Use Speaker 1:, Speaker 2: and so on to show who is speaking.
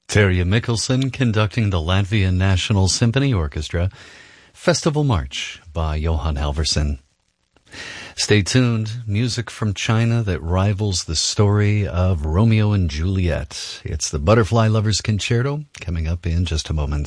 Speaker 1: Terje Mikkelsen conducting the Latvian National Symphony Orchestra, Festival March by Johan Halvorsen. Stay tuned. Music from China that rivals the story of Romeo and Juliet. It's the Butterfly Lovers Concerto coming up in just a moment.